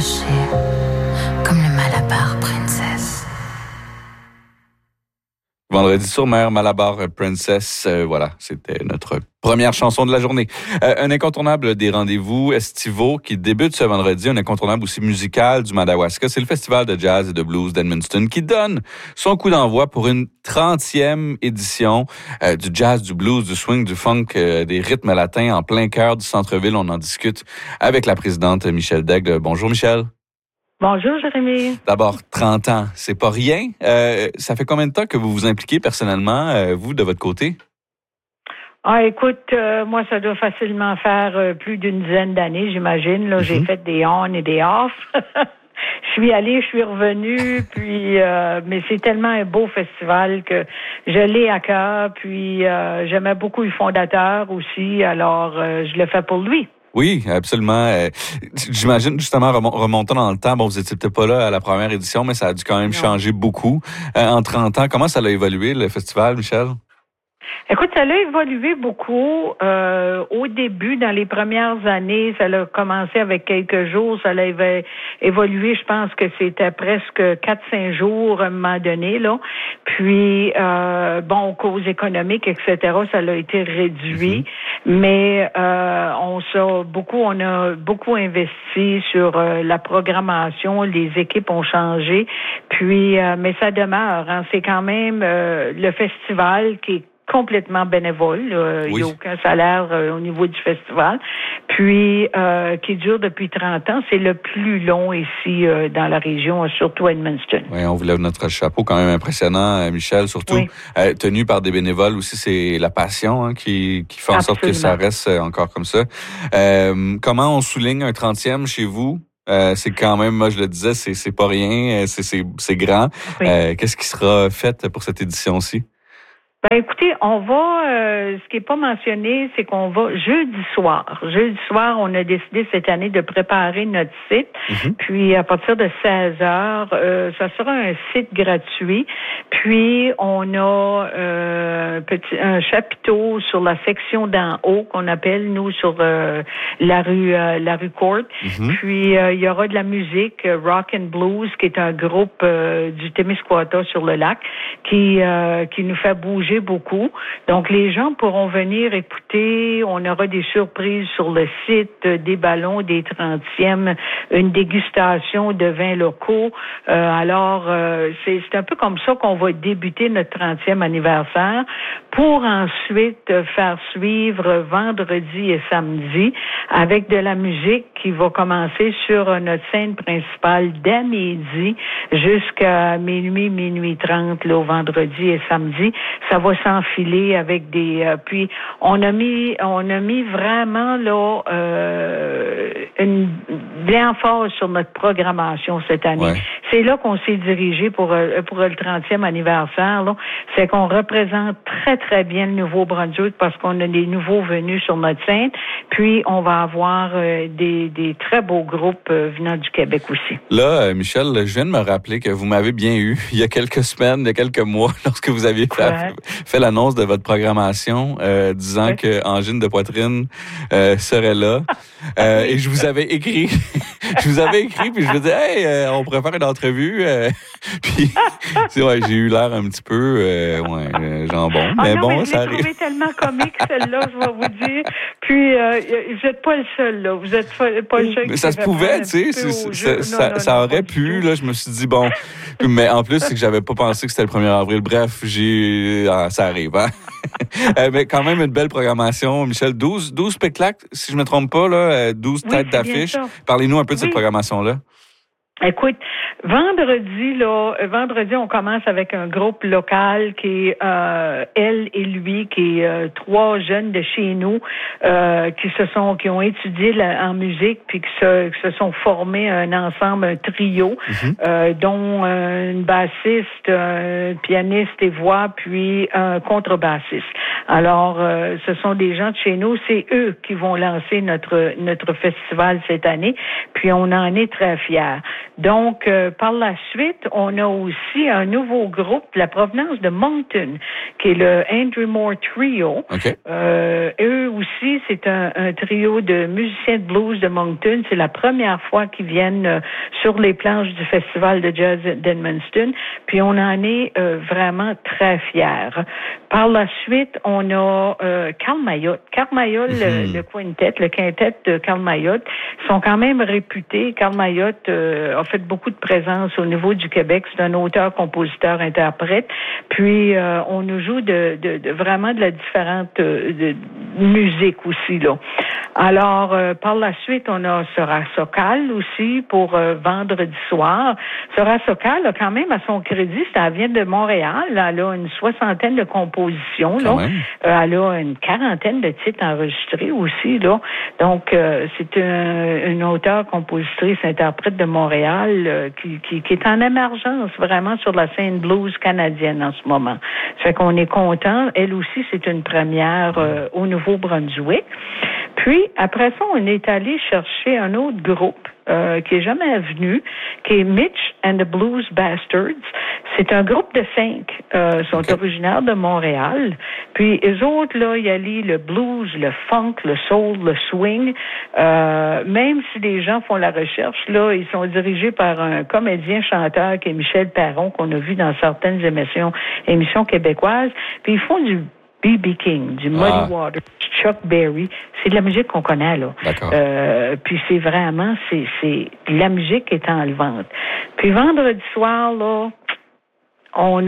cachée, comme le Malabar Princess. Vendredi sur mer, Malabar Princess, voilà, c'était notre première chanson de la journée. Un incontournable des rendez-vous estivaux qui débute ce vendredi, un incontournable aussi musical du Madawaska, c'est le Festival de jazz et de blues d'Edmundston qui donne son coup d'envoi pour une 30e édition du jazz, du blues, du swing, du funk, des rythmes latins en plein cœur du centre-ville. On en discute avec la présidente Michèle Daigle. Bonjour Michèle. Bonjour, Jérémy. D'abord, 30 ans, c'est pas rien. Ça fait combien de temps que vous vous impliquez personnellement, vous, de votre côté? Écoute, moi, ça doit facilement faire plus d'une dizaine d'années, j'imagine. Là, j'ai fait des on et des off. Je suis allée, je suis revenue, puis mais c'est tellement un beau festival que je l'ai à cœur. Puis j'aimais beaucoup le fondateur aussi, alors je le fais pour lui. Oui, absolument. J'imagine, justement, remontant dans le temps, bon, vous étiez peut-être pas là à la première édition, mais ça a dû quand même changer beaucoup en 30 ans. Comment ça a évolué, le festival, Michèle? Écoute, ça a évolué beaucoup. Au début, dans les premières années, ça a commencé avec quelques jours. Ça a évolué, je pense que c'était presque 4-5 jours à un moment donné, là. Puis, causes économiques, etc., ça a été réduit. Mais on a beaucoup investi sur la programmation. Les équipes ont changé. Puis, mais ça demeure. Hein, c'est quand même le festival qui est complètement bénévole. Il n'y a aucun salaire au niveau du festival. Puis, qui dure depuis 30 ans. C'est le plus long ici dans la région, surtout à Edmundston. Oui, on vous lève notre chapeau. Quand même impressionnant, Michèle, surtout tenu par des bénévoles aussi. C'est la passion qui fait en sorte que ça reste encore comme ça. Comment on souligne un 30e chez vous? C'est quand même, moi je le disais, c'est pas rien, c'est grand. Oui. Qu'est-ce qui sera fait pour cette édition-ci? Ben écoutez, on va, ce qui est pas mentionné, c'est qu'on va jeudi soir. Jeudi soir, on a décidé cette année de préparer notre site. Puis à partir de 16 heures, ça sera un site gratuit. Puis on a un chapiteau sur la section d'en haut qu'on appelle nous sur la rue Court. Puis il y aura de la musique rock and blues qui est un groupe du Témiscouata sur le lac qui nous fait bouger beaucoup. Donc, les gens pourront venir écouter. On aura des surprises sur le site, des ballons, des 30e, une dégustation de vins locaux. Alors, c'est un peu comme ça qu'on va débuter notre 30e anniversaire pour ensuite faire suivre vendredi et samedi avec de la musique qui va commencer sur notre scène principale dès midi jusqu'à minuit 30, là, au vendredi et samedi. Ça va s'enfiler avec des puis on a mis vraiment là de l'emphase sur notre programmation cette année. Ouais. C'est là qu'on s'est dirigé pour le 30e anniversaire là, c'est qu'on représente très très bien le Nouveau-Brunswick parce qu'on a des nouveaux venus sur notre scène, puis on va avoir des très beaux groupes venant du Québec aussi. Là, Michèle, je viens de me rappeler que vous m'avez bien eu il y a quelques semaines, il y a quelques mois, lorsque vous aviez fait l'annonce de votre programmation, disant que Angine de poitrine serait là. Et je vous avais écrit, puis je vous disais, hey, on pourrait faire une entrevue. Puis, j'ai eu l'air un petit peu, jambon. Mais bon, ça arrive. Je l'ai trouvé tellement comique, celle-là, je vais vous dire. Puis, vous n'êtes pas le seul, là. Vous n'êtes pas le seul. Mais ça se pouvait, tu sais. Ça aurait pu, là. Je me suis dit, bon. Mais en plus, c'est que j'avais pas pensé que c'était le 1er avril. Bref, ça arrive, hein. Mais quand même, une belle programmation. Michèle, 12 spectacles, si je me trompe pas, là, 12 têtes d'affiche. Parlez-nous un peu de cette programmation-là. Écoute, vendredi, on commence avec un groupe local qui est elle et lui, qui est 3 jeunes de chez nous qui ont étudié en musique puis qui se sont formés un ensemble, un trio, dont une bassiste, un pianiste et voix, puis un contrebassiste. Alors, ce sont des gens de chez nous, c'est eux qui vont lancer notre festival cette année, puis on en est très fiers. Donc, par la suite, on a aussi un nouveau groupe de la provenance de Moncton, qui est le Andrew Moore Trio. Okay. Eux aussi, c'est un trio de musiciens de blues de Moncton. C'est la première fois qu'ils viennent sur les planches du Festival de Jazz d'Edmundston. Puis on en est vraiment très fiers. Par la suite, on a Carl Mayotte. Carl Mayotte, le quintet de Carl Mayotte, sont quand même réputés. Carl Mayotte a fait beaucoup de présence au niveau du Québec. C'est un auteur, compositeur, interprète. Puis on nous joue de vraiment de la différente musique aussi là. Alors par la suite, on a Sora Sokal aussi pour vendredi soir. Sora Sokal a quand même à son crédit, elle vient de Montréal. Elle a une 60aine de compositions là. Elle a une 40aine de titres enregistrés aussi là. Donc c'est une auteure, compositrice, interprète de Montréal qui est en émergence vraiment sur la scène blues canadienne en ce moment. Ça fait qu'on est content. Elle aussi, c'est une première au Nouveau-Brunswick. Puis, après ça, on est allé chercher un autre groupe qui est jamais venu, qui est Mitch and the Blues Bastards. C'est un groupe de 5. Ils sont originaires de Montréal. Puis, eux autres, là, ils allient le blues, le funk, le soul, le swing. Même si les gens font la recherche, là, ils sont dirigés par un comédien-chanteur qui est Michel Perron, qu'on a vu dans certaines émissions québécoises. Puis, ils font du B.B. King, du Muddy Waters, Chuck Berry. C'est de la musique qu'on connaît, là. Puis c'est vraiment, c'est la musique qui est enlevante. Puis vendredi soir, là, on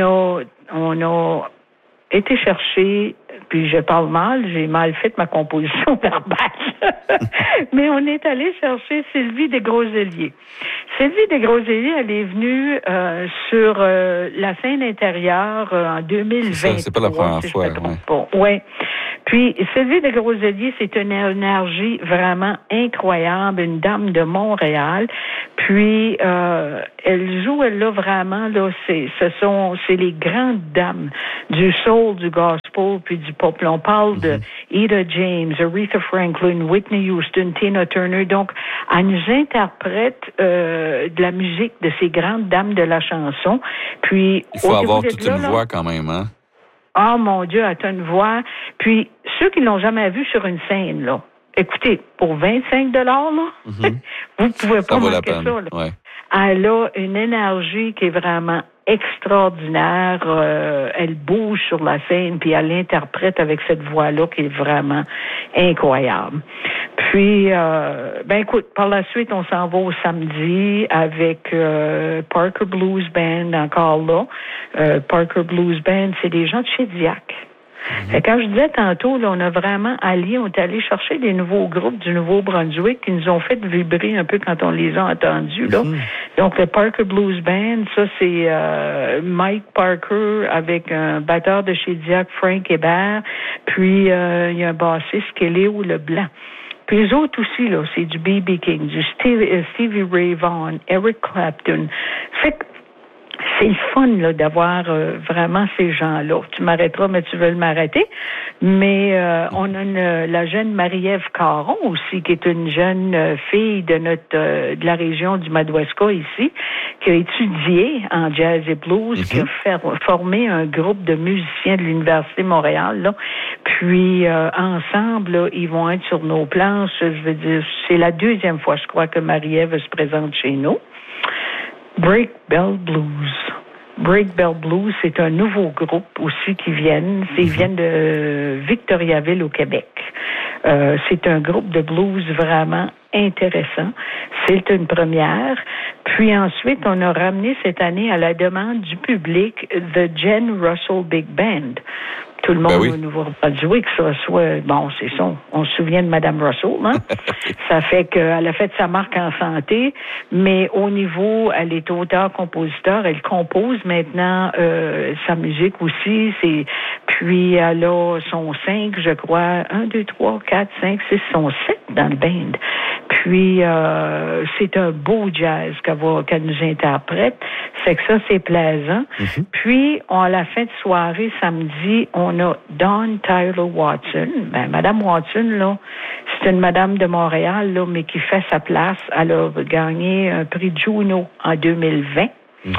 a été chercher, puis je parle mal, j'ai mal fait ma composition verbale. Mais on est allé chercher Sylvie Desgroselliers. Sylvie Desgroselliers, elle est venue sur la scène intérieure en 2020. C'est pas la première fois. Oui. Puis, Sylvie Desgroselliers, c'est une énergie vraiment incroyable, une dame de Montréal. Puis, elle joue, elle là, vraiment, là, c'est les grandes dames du soul, du gospel, puis du pop. Là, on parle de Etta James, Aretha Franklin, Whitney Houston, Tina Turner. Donc, elle nous interprète de la musique de ces grandes dames de la chanson. Puis, il faut avoir toute une voix quand même, hein? Oh mon Dieu, elle a une voix. Puis, ceux qui l'ont jamais vue sur une scène, là, écoutez, pour 25 $, là, vous pouvez pas manquer ça. Là. Ouais. Elle a une énergie qui est vraiment extraordinaire. Elle bouge sur la scène, puis elle l'interprète avec cette voix-là qui est vraiment incroyable. Puis, écoute, par la suite, on s'en va au samedi avec Parker Blues Band, encore là. Parker Blues Band, c'est des gens de Shediac. Quand je disais tantôt, là, on a vraiment allié, on est allé chercher des nouveaux groupes du Nouveau-Brunswick qui nous ont fait vibrer un peu quand on les a entendus. Là. Donc, le Parker Blues Band, ça, c'est Mike Parker avec un batteur de Shediac, Frank Hébert, puis il y a un bassiste qui est Léo Leblanc. Puis les autres aussi, là, c'est du B.B. King, du Stevie Ray Vaughan, Eric Clapton. Fait que c'est le fun là, d'avoir vraiment ces gens-là. Tu m'arrêteras, mais tu veux m'arrêter. Mais on a la jeune Marie-Ève Caron aussi, qui est une jeune fille de la région du Madawaska ici, qui a étudié en jazz et blues, qui a formé un groupe de musiciens de l'Université de Montréal. Là. Puis ensemble, là, ils vont être sur nos planches. Je veux dire, c'est la deuxième fois, je crois, que Marie-Ève se présente chez nous. Break Bell Blues. Break Bell Blues, c'est un nouveau groupe aussi qui viennent. Ils viennent de Victoriaville au Québec. C'est un groupe de blues vraiment intéressant. C'est une première. Puis ensuite, on a ramené cette année à la demande du public The Jen Russell Big Band. Tout le monde au Nouveau-Brunswick se reçoit, c'est ça, on se souvient de Mme Russell, hein? Ça fait qu'elle a fait sa marque en santé, mais au niveau, elle est auteure-compositeur, elle compose maintenant sa musique aussi, puis elle a son 5, je crois, 1, 2, 3, 4, 5, 6, son 7 dans le band. Puis, c'est un beau jazz qu'elle nous interprète. C'est que ça, c'est plaisant. Puis, à la fin de soirée, samedi, on a Dawn Tyler Watson. Madame Watson, là, c'est une madame de Montréal, là, mais qui fait sa place. Elle a gagné un prix Juno en 2020.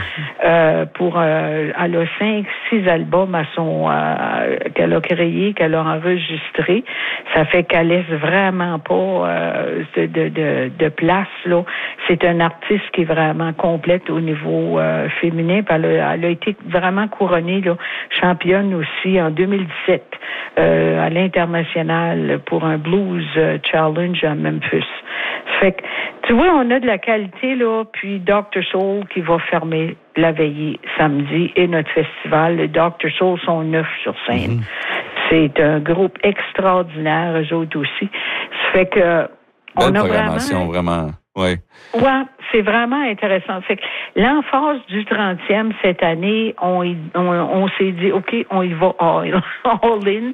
Elle a 5-6 albums qu'elle a créés, qu'elle a enregistrés. Ça fait qu'elle laisse vraiment pas de place, là. C'est un artiste qui est vraiment complète au niveau féminin. Puis elle a été vraiment couronnée, là, championne aussi en 2017 à l'international pour un blues challenge à Memphis. Fait que, tu vois, on a de la qualité, là, puis Dr. Soul qui va fermer la veillée samedi et notre festival. Le Dr. Soul sont 9 sur scène. C'est un groupe extraordinaire, eux autres aussi. Ça fait que on a vraiment. Ouais, c'est vraiment intéressant. Fait que l'emphase du 30e cette année, on s'est dit, OK, on y va all in.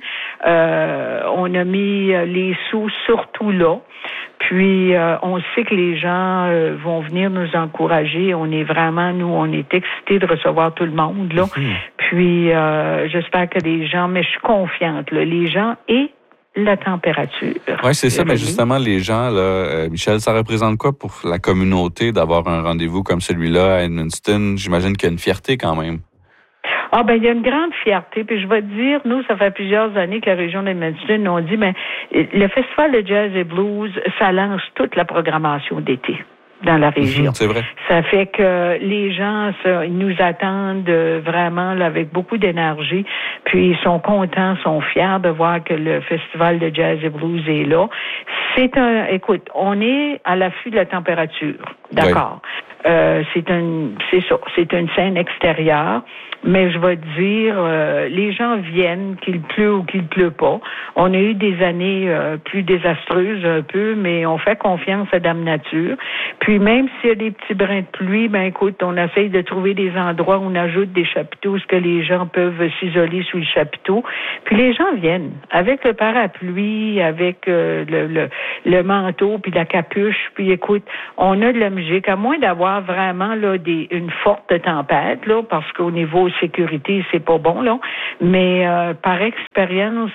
On a mis les sous surtout là. Puis, on sait que les gens vont venir nous encourager. On est excités de recevoir tout le monde, là. Puis, j'espère que les gens, mais je suis confiante, là, les gens et la température. Oui, c'est ça, mais justement, les gens, là, Michel, ça représente quoi pour la communauté d'avoir un rendez-vous comme celui-là à Edmundston? J'imagine qu'il y a une fierté quand même. Il y a une grande fierté. Puis je vais te dire, nous, ça fait plusieurs années que la région d'Edmundston, on dit, le Festival de Jazz et Blues, ça lance toute la programmation d'été dans la région. C'est vrai. Ça fait que les gens ils nous attendent vraiment là, avec beaucoup d'énergie, puis ils sont contents, sont fiers de voir que le Festival de Jazz et Blues est là. Écoute, on est à l'affût de la température, d'accord. Oui. C'est une scène extérieure. Mais je vais te dire, les gens viennent, qu'il pleut ou qu'il pleut pas. On a eu des années plus désastreuses un peu, mais on fait confiance à Dame Nature. Puis même s'il y a des petits brins de pluie, écoute, on essaye de trouver des endroits où on ajoute des chapiteaux, où que les gens peuvent s'isoler sous le chapiteau. Puis les gens viennent avec le parapluie, avec le manteau, puis la capuche. Puis écoute, on a de la musique, à moins d'avoir vraiment là une forte tempête, là, parce qu'au niveau sécurité, c'est pas bon, là. Mais par expérience,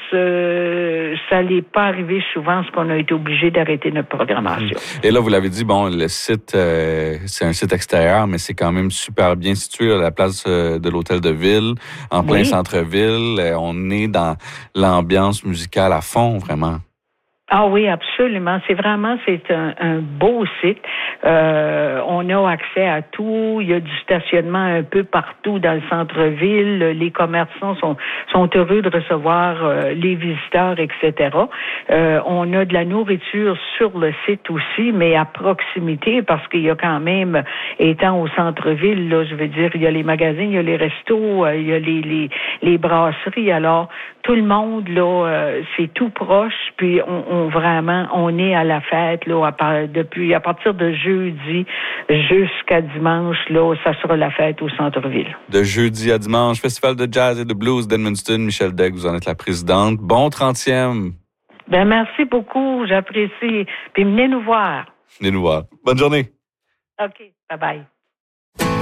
ça n'est pas arrivé souvent, ce qu'on a été obligé d'arrêter notre programmation. Et là, vous l'avez dit, le site, c'est un site extérieur, mais c'est quand même super bien situé à la place de l'Hôtel de Ville, en plein centre-ville. On est dans l'ambiance musicale à fond, vraiment. Ah oui, absolument. C'est un beau site. On a accès à tout. Il y a du stationnement un peu partout dans le centre-ville. Les commerçants sont heureux de recevoir les visiteurs, etc. On a de la nourriture sur le site aussi, mais à proximité, parce qu'il y a quand même, étant au centre-ville, là, je veux dire, il y a les magasins, il y a les restos, il y a les brasseries. Alors, tout le monde, là, c'est tout proche, puis on est à la fête, là, à partir de jeudi jusqu'à dimanche, là, ça sera la fête au centre-ville. De jeudi à dimanche, Festival de Jazz et de Blues d'Edmundston. Michel Degg, vous en êtes la présidente. Bon 30e. Merci beaucoup, j'apprécie. Puis venez nous voir. Venez nous voir. Bonne journée. OK, bye-bye.